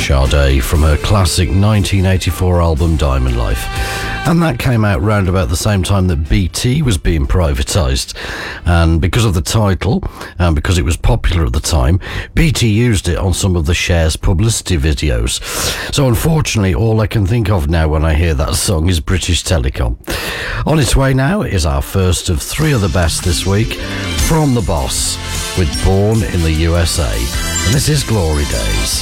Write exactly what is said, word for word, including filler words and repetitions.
Sade from her classic nineteen eighty-four album Diamond Life. And that came out round about the same time that B T was being privatised. And because of the title, and because it was popular at the time, B T used it on some of the Cher's publicity videos. So unfortunately, all I can think of now when I hear that song is British Telecom. On its way now is our first of three of the best this week, from The Boss, with Born in the U S A. And this is Glory Days.